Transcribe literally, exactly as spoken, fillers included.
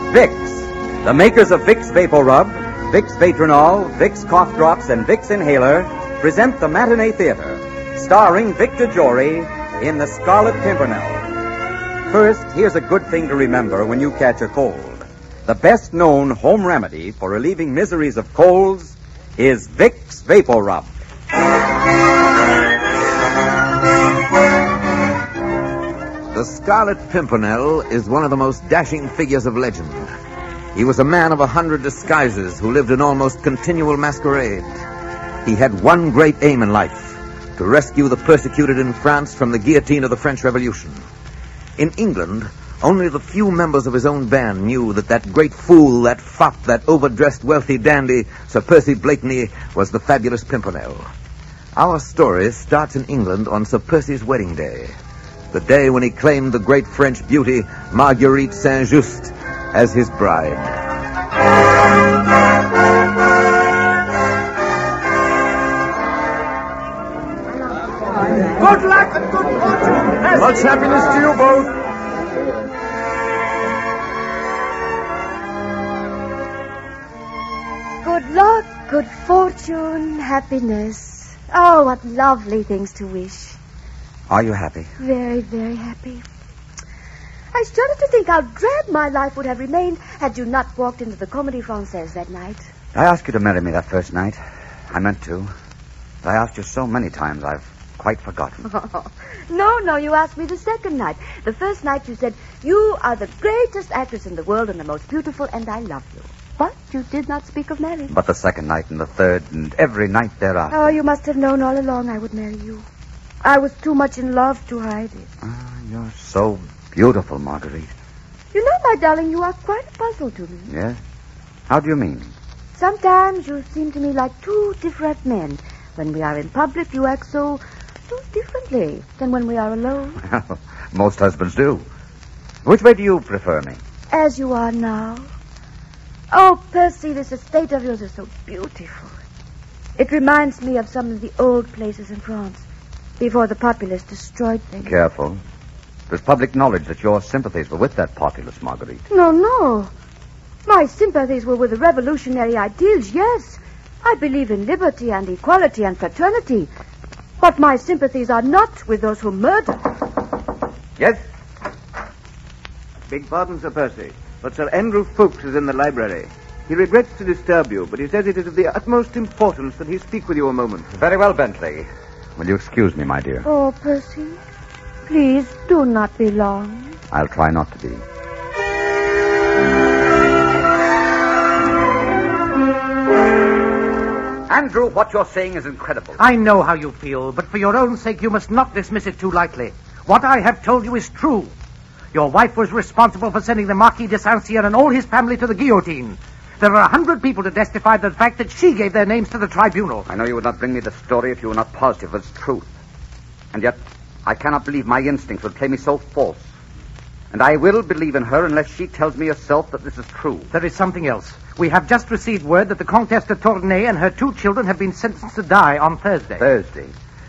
Vicks, the makers of Vicks Vapor Rub, Vicks Vatronol, Vicks Cough Drops, and Vicks Inhaler, present the Matinee Theater, starring Victor Jory in The Scarlet Pimpernel. First, here's a good thing to remember when you catch a cold. The best-known home remedy for relieving miseries of colds is Vicks Vapor Rub. The Scarlet Pimpernel is one of the most dashing figures of legend. He was a man of a hundred disguises who lived in almost continual masquerade. He had one great aim in life, to rescue the persecuted in France from the guillotine of the French Revolution. In England, only the few members of his own band knew that that great fool, that fop, that overdressed wealthy dandy, Sir Percy Blakeney, was the fabulous Pimpernel. Our story starts in England on Sir Percy's wedding day, the day when he claimed the great French beauty, Marguerite Saint-Just, as his bride. Good luck and good fortune. Much happiness to you both. Good luck, good fortune, happiness. Oh, what lovely things to wish. Are you happy? Very, very happy. I started to think how drab my life would have remained had you not walked into the Comédie Française that night. I asked you to marry me that first night. I meant to. I asked you so many times, I've quite forgotten. Oh, no, no, you asked me the second night. The first night you said, you are the greatest actress in the world and the most beautiful, and I love you. But you did not speak of marriage. But the second night and the third and every night thereafter. Oh, you must have known all along I would marry you. I was too much in love to hide it. Ah, you're so beautiful, Marguerite. You know, my darling, you are quite a puzzle to me. Yes? How do you mean? Sometimes you seem to me like two different men. When we are in public, you act so, so differently than when we are alone. Most husbands do. Which way do you prefer me? As you are now. Oh, Percy, this estate of yours is so beautiful. It reminds me of some of the old places in France, before the populace destroyed them. Careful. There's public knowledge that your sympathies were with that populace, Marguerite. No, no. My sympathies were with the revolutionary ideals, yes. I believe in liberty and equality and fraternity. But my sympathies are not with those who murder. Yes? Beg pardon, Sir Percy, but Sir Andrew Ffoulkes is in the library. He regrets to disturb you, but he says it is of the utmost importance that he speak with you a moment. Very well, Bentley. Will you excuse me, my dear? Oh, Percy, please do not be long. I'll try not to be. Andrew, what you're saying is incredible. I know how you feel, but for your own sake, you must not dismiss it too lightly. What I have told you is true. Your wife was responsible for sending the Marquis de Saint-Cyr and all his family to the guillotine. There are a hundred people to testify to the fact that she gave their names to the tribunal. I know you would not bring me the story if you were not positive of its truth. And yet, I cannot believe my instincts would play me so false. And I will believe in her unless she tells me herself that this is true. There is something else. We have just received word that the Comtesse de Tournay and her two children have been sentenced to die on Thursday. Thursday?